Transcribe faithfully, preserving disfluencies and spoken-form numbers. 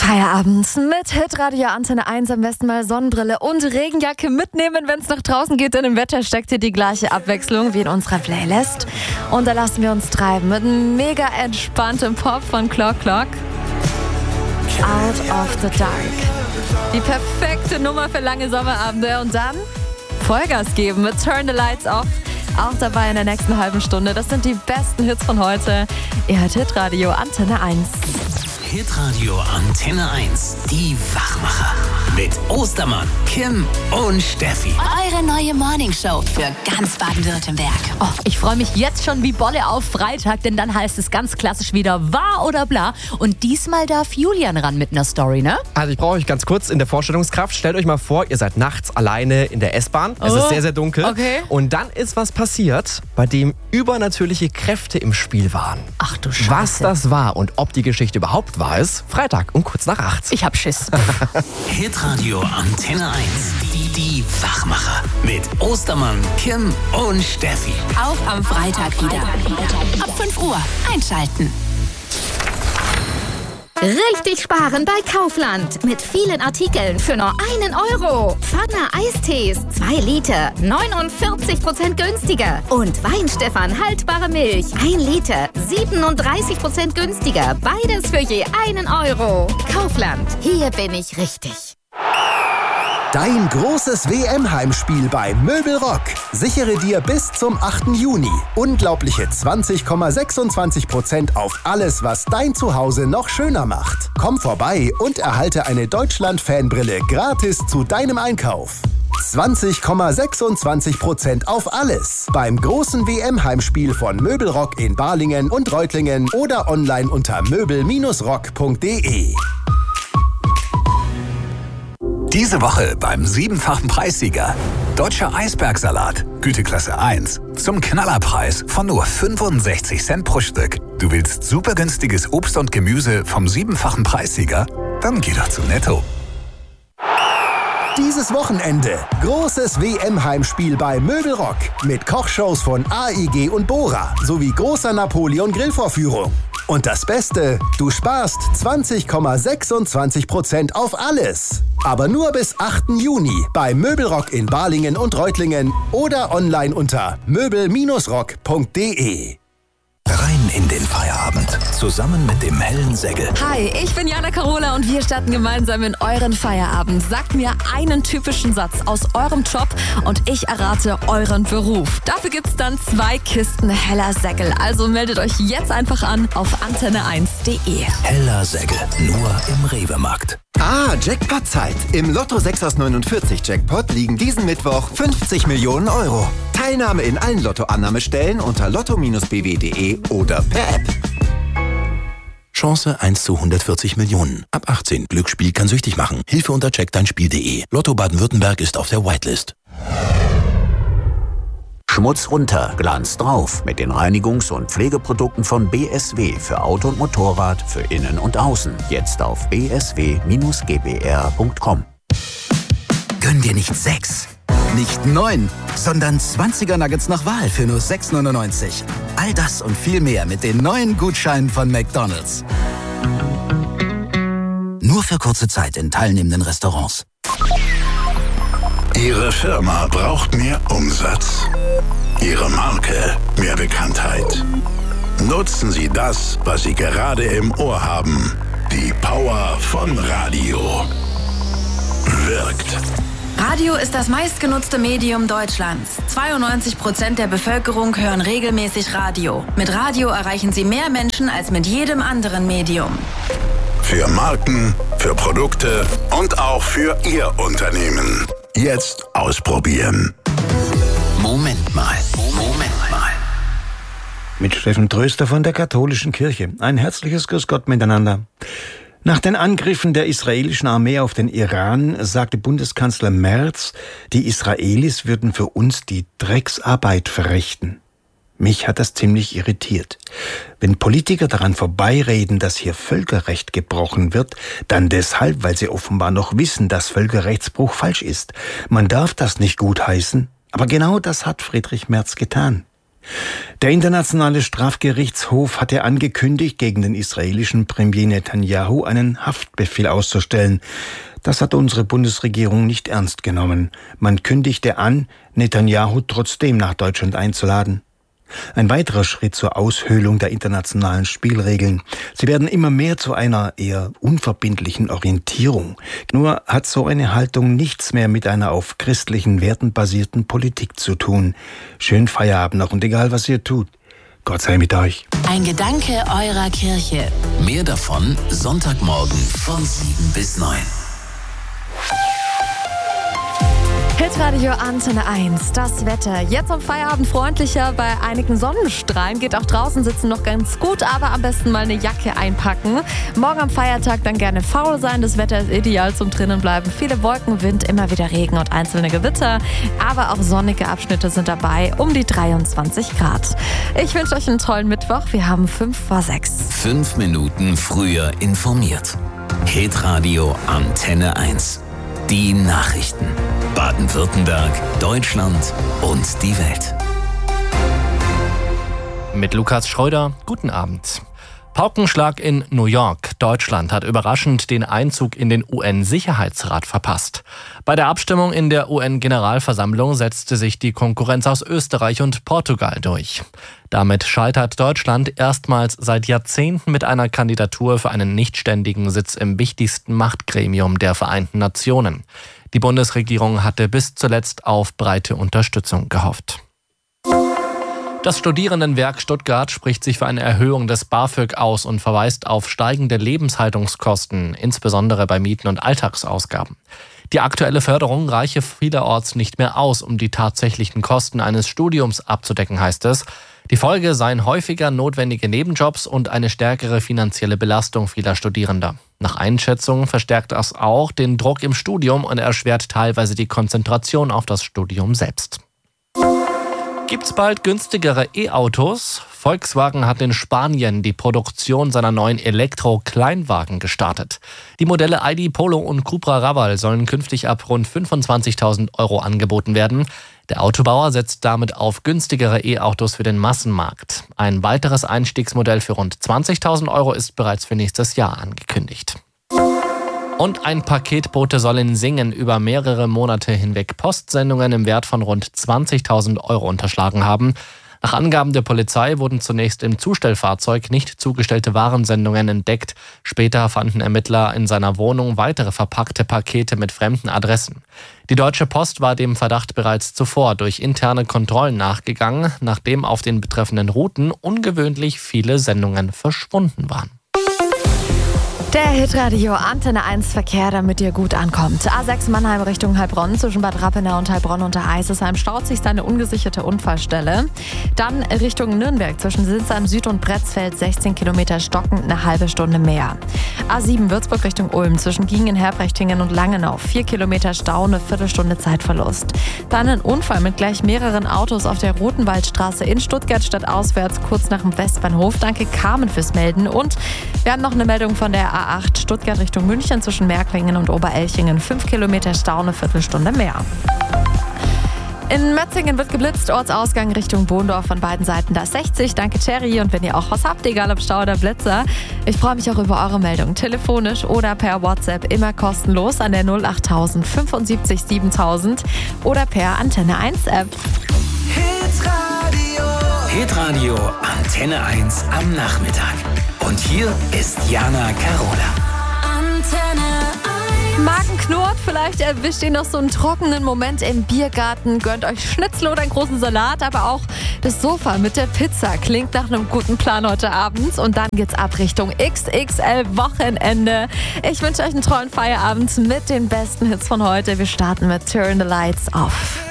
Feierabend mit Hitradio Antenne eins, am besten mal Sonnenbrille und Regenjacke mitnehmen, wenn es nach draußen geht, denn im Wetter steckt hier die gleiche Abwechslung wie in unserer Playlist. Und da lassen wir uns treiben mit einem mega entspanntem Pop von Clock Clock. Out of the Dark. Die perfekte Nummer für lange Sommerabende und dann Vollgas geben mit Turn the Lights Off. Auch dabei in der nächsten halben Stunde. Das sind die besten Hits von heute. Ihr hört Hitradio Antenne eins. Hitradio Antenne eins. Die Wachmacher. Mit Ostermann, Kim und Steffi. Eure neue Morningshow für ganz Baden-Württemberg. Oh, ich freue mich jetzt schon wie Bolle auf Freitag, denn dann heißt es ganz klassisch wieder wahr oder bla. Und diesmal darf Julian ran mit einer Story, ne? Also ich brauche euch ganz kurz in der Vorstellungskraft. Stellt euch mal vor, ihr seid nachts alleine in der S-Bahn. Es Oh, ist sehr, sehr dunkel. okay. Und dann ist was passiert, bei dem übernatürliche Kräfte im Spiel waren. Ach du Scheiße. Was das war und ob die Geschichte überhaupt wahr ist, Freitag um kurz nach acht. Ich hab Schiss. Hitradio Antenne eins. Die, die Wachmacher. Mit Ostermann, Kim und Steffi. Auch am Freitag wieder. Ab fünf Uhr einschalten. Richtig sparen bei Kaufland. Mit vielen Artikeln für nur einen Euro. Pfanne Eistees, zwei Liter, neunundvierzig Prozent günstiger. Und Weinstefan haltbare Milch, ein Liter, siebenunddreißig Prozent günstiger. Beides für je einen Euro. Kaufland, hier bin ich richtig. Dein großes W M-Heimspiel bei Möbelrock. Sichere dir bis zum achten Juni unglaubliche zwanzig Komma sechsundzwanzig Prozent auf alles, was dein Zuhause noch schöner macht. Komm vorbei und erhalte eine Deutschland-Fanbrille gratis zu deinem Einkauf. zwanzig Komma sechsundzwanzig Prozent auf alles beim großen W M-Heimspiel von Möbelrock in Balingen und Reutlingen oder online unter möbel rock punkt de. Diese Woche beim siebenfachen Preissieger. Deutscher Eisbergsalat, Güteklasse eins. Zum Knallerpreis von nur fünfundsechzig Cent pro Stück. Du willst super günstiges Obst und Gemüse vom siebenfachen Preissieger? Dann geh doch zu Netto. Dieses Wochenende großes W M-Heimspiel bei Möbelrock mit Kochshows von A I G und Bora sowie großer Napoleon-Grillvorführung. Und das Beste, du sparst zwanzig Komma sechsundzwanzig Prozent auf alles. Aber nur bis achten Juni bei Möbelrock in Balingen und Reutlingen oder online unter möbel rock punkt de. Rein in den Feierabend. Zusammen mit dem hellen Säckel. Hi, ich bin Jana Carola und wir starten gemeinsam in euren Feierabend. Sagt mir einen typischen Satz aus eurem Job und ich errate euren Beruf. Dafür gibt's dann zwei Kisten heller Säckel. Also meldet euch jetzt einfach an auf antenne eins punkt de. Heller Säckel. Nur im Rewe-Markt. Ah, Jackpot-Zeit. Im Lotto sechs aus neunundvierzig Jackpot liegen diesen Mittwoch fünfzig Millionen Euro. Teilnahme in allen Lotto-Annahmestellen unter lotto b w punkt de oder per App. Chance eins zu hundertvierzig Millionen. Ab achtzehn. Glücksspiel kann süchtig machen. Hilfe unter check dein Spiel punkt de. Lotto Baden-Württemberg ist auf der Whitelist. Schmutz runter, Glanz drauf mit den Reinigungs- und Pflegeprodukten von B S W für Auto und Motorrad, für Innen und Außen. Jetzt auf b s w Bindestrich g b r punkt com. Gönn dir nicht sechs, nicht neun, sondern zwanziger Nuggets nach Wahl für nur sechs neunundneunzig. All das und viel mehr mit den neuen Gutscheinen von McDonald's. Nur für kurze Zeit in teilnehmenden Restaurants. Ihre Firma braucht mehr Umsatz. Ihre Marke mehr Bekanntheit. Nutzen Sie das, was Sie gerade im Ohr haben. Die Power von Radio. Wirkt. Radio ist das meistgenutzte Medium Deutschlands. zweiundneunzig Prozent der Bevölkerung hören regelmäßig Radio. Mit Radio erreichen Sie mehr Menschen als mit jedem anderen Medium. Für Marken, für Produkte und auch für Ihr Unternehmen. Jetzt ausprobieren. Moment mal, Moment mal. Mit Steffen Tröster von der Katholischen Kirche. Ein herzliches Grüß Gott miteinander. Nach den Angriffen der israelischen Armee auf den Iran sagte Bundeskanzler Merz, die Israelis würden für uns die Drecksarbeit verrichten. Mich hat das ziemlich irritiert. Wenn Politiker daran vorbeireden, dass hier Völkerrecht gebrochen wird, dann deshalb, weil sie offenbar noch wissen, dass Völkerrechtsbruch falsch ist. Man darf das nicht gutheißen, aber genau das hat Friedrich Merz getan. Der internationale Strafgerichtshof hatte angekündigt, gegen den israelischen Premier Netanyahu einen Haftbefehl auszustellen. Das hat unsere Bundesregierung nicht ernst genommen. Man kündigte an, Netanyahu trotzdem nach Deutschland einzuladen. Ein weiterer Schritt zur Aushöhlung der internationalen Spielregeln. Sie werden immer mehr zu einer eher unverbindlichen Orientierung. Nur hat so eine Haltung nichts mehr mit einer auf christlichen Werten basierten Politik zu tun. Schönen Feierabend noch und egal, was ihr tut. Gott sei mit euch. Ein Gedanke eurer Kirche. Mehr davon Sonntagmorgen von sieben bis neun. Hitradio Antenne eins, das Wetter. Jetzt am Feierabend freundlicher, bei einigen Sonnenstrahlen. Geht auch draußen sitzen noch ganz gut, aber am besten mal eine Jacke einpacken. Morgen am Feiertag dann gerne faul sein. Das Wetter ist ideal zum Drinnenbleiben. Viele Wolken, Wind, immer wieder Regen und einzelne Gewitter. Aber auch sonnige Abschnitte sind dabei, um die dreiundzwanzig Grad. Ich wünsche euch einen tollen Mittwoch. Wir haben fünf vor sechs. Fünf Minuten früher informiert. Hitradio Antenne eins. Die Nachrichten. Baden-Württemberg, Deutschland und die Welt. Mit Lukas Schröder, guten Abend. Paukenschlag in New York. Deutschland hat überraschend den Einzug in den U N-Sicherheitsrat verpasst. Bei der Abstimmung in der U N-Generalversammlung setzte sich die Konkurrenz aus Österreich und Portugal durch. Damit scheitert Deutschland erstmals seit Jahrzehnten mit einer Kandidatur für einen nichtständigen Sitz im wichtigsten Machtgremium der Vereinten Nationen. Die Bundesregierung hatte bis zuletzt auf breite Unterstützung gehofft. Das Studierendenwerk Stuttgart spricht sich für eine Erhöhung des BAföG aus und verweist auf steigende Lebenshaltungskosten, insbesondere bei Mieten und Alltagsausgaben. Die aktuelle Förderung reiche vielerorts nicht mehr aus, um die tatsächlichen Kosten eines Studiums abzudecken, heißt es. Die Folge seien häufiger notwendige Nebenjobs und eine stärkere finanzielle Belastung vieler Studierender. Nach Einschätzung verstärkt das auch den Druck im Studium und erschwert teilweise die Konzentration auf das Studium selbst. Gibt's bald günstigere E-Autos? Volkswagen hat in Spanien die Produktion seiner neuen Elektro-Kleinwagen gestartet. Die Modelle I D Polo und Cupra Raval sollen künftig ab rund fünfundzwanzigtausend Euro angeboten werden. Der Autobauer setzt damit auf günstigere E-Autos für den Massenmarkt. Ein weiteres Einstiegsmodell für rund zwanzigtausend Euro ist bereits für nächstes Jahr angekündigt. Und ein Paketbote soll in Singen über mehrere Monate hinweg Postsendungen im Wert von rund zwanzigtausend Euro unterschlagen haben. Nach Angaben der Polizei wurden zunächst im Zustellfahrzeug nicht zugestellte Warensendungen entdeckt. Später fanden Ermittler in seiner Wohnung weitere verpackte Pakete mit fremden Adressen. Die Deutsche Post war dem Verdacht bereits zuvor durch interne Kontrollen nachgegangen, nachdem auf den betreffenden Routen ungewöhnlich viele Sendungen verschwunden waren. Der Hitradio Antenne eins Verkehr, damit ihr gut ankommt. A sechs Mannheim Richtung Heilbronn, zwischen Bad Rappenau und Heilbronn unter Eisesheim staut sich eine ungesicherte Unfallstelle. Dann Richtung Nürnberg, zwischen Sinsheim Süd und Bretzfeld, sechzehn Kilometer stockend, eine halbe Stunde mehr. A sieben Würzburg Richtung Ulm, zwischen Giengen, Herbrechtingen und Langenau, vier Kilometer Stau, eine Viertelstunde Zeitverlust. Dann ein Unfall mit gleich mehreren Autos auf der Rotenwaldstraße in Stuttgart stadtauswärts, kurz nach dem Westbahnhof. Danke Carmen fürs Melden. Und wir haben noch eine Meldung von der A acht Stuttgart Richtung München, zwischen Märklingen und Oberelchingen, fünf Kilometer Stau, eine Viertelstunde mehr. In Metzingen wird geblitzt, Ortsausgang Richtung Bohndorf von beiden Seiten, da sechzig. Danke Terry, und wenn ihr auch was habt, egal ob Stau oder Blitzer, ich freue mich auch über eure Meldung. Telefonisch oder per WhatsApp, immer kostenlos an der null achttausend fünfundsiebzig siebentausend oder per Antenne eins App. Hitradio. Hitradio Antenne eins am Nachmittag. Und hier ist Jana Carola. Antenne eins. Magen knurrt, vielleicht erwischt ihr noch so einen trockenen Moment im Biergarten, gönnt euch Schnitzel oder einen großen Salat, aber auch das Sofa mit der Pizza klingt nach einem guten Plan heute Abend. Und dann geht's ab Richtung X X L Wochenende. Ich wünsche euch einen tollen Feierabend mit den besten Hits von heute. Wir starten mit Turn the Lights Off.